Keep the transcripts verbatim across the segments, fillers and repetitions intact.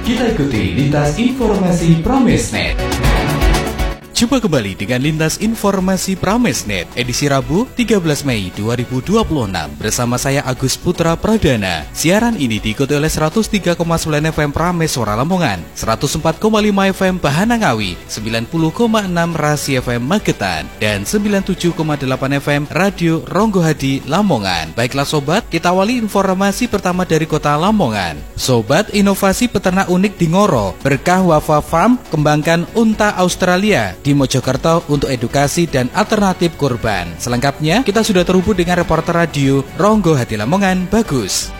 Kita ikuti lintas informasi Pramesnet. Jumpa kembali dengan Lintas Informasi Pramesnet edisi Rabu tiga belas Mei dua ribu dua puluh enam bersama saya Agus Putra Pradana. Siaran ini diikuti oleh seratus tiga koma sembilan F M Prameswara Lamongan, seratus empat koma lima F M Bahana Ngawi, sembilan puluh koma enam Rasi F M Magetan, dan sembilan puluh tujuh koma delapan F M Radio Ronggohadi Lamongan. Baiklah sobat, kita awali informasi pertama dari kota Lamongan. Sobat, inovasi peternak unik di Ngoro, berkah Wafa Farm kembangkan unta Australia di Mojokerto untuk edukasi dan alternatif kurban. Selengkapnya kita sudah terhubung dengan reporter radio Ronggohadi Lamongan, Bagus.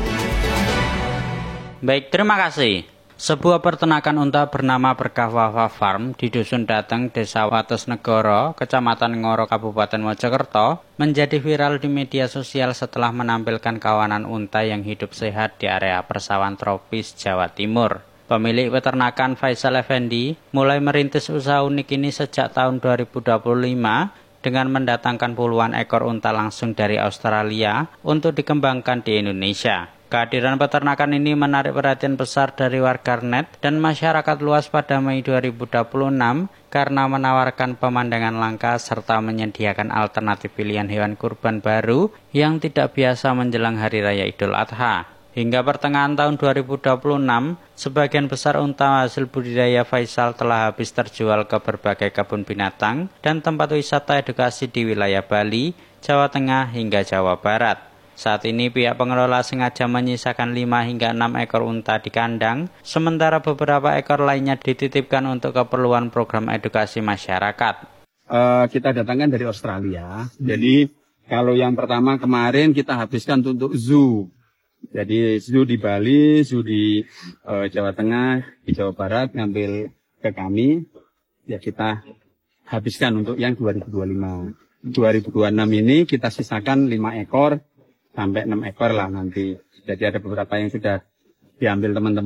Baik, terima kasih. Sebuah peternakan unta bernama Berkah Wafa Farm di Dusun Dateng, Desa Watesnegoro, Kecamatan Ngoro, Kabupaten Mojokerto, menjadi viral di media sosial setelah menampilkan kawanan unta yang hidup sehat di area persawahan tropis Jawa Timur. Pemilik peternakan Faisal Effendi mulai merintis usaha unik ini sejak tahun dua ribu dua puluh lima dengan mendatangkan puluhan ekor unta langsung dari Australia untuk dikembangkan di Indonesia. Kehadiran peternakan ini menarik perhatian besar dari warganet dan masyarakat luas pada Mei dua ribu dua puluh enam karena menawarkan pemandangan langka serta menyediakan alternatif pilihan hewan kurban baru yang tidak biasa menjelang Hari Raya Idul Adha. Hingga pertengahan tahun dua ribu dua puluh enam, sebagian besar unta hasil budidaya Faisal telah habis terjual ke berbagai kebun binatang dan tempat wisata edukasi di wilayah Bali, Jawa Tengah hingga Jawa Barat. Saat ini pihak pengelola sengaja menyisakan lima hingga enam ekor unta di kandang, sementara beberapa ekor lainnya dititipkan untuk keperluan program edukasi masyarakat. Uh, kita datangkan dari Australia, jadi kalau yang pertama kemarin kita habiskan untuk zoo. Jadi zoo di Bali, zoo di uh, Jawa Tengah, di Jawa Barat ngambil ke kami, ya kita habiskan untuk yang dua ribu dua puluh lima. dua ribu dua puluh enam ini kita sisakan lima ekor sampai enam ekor lah nanti. Jadi ada beberapa yang sudah diambil teman-teman.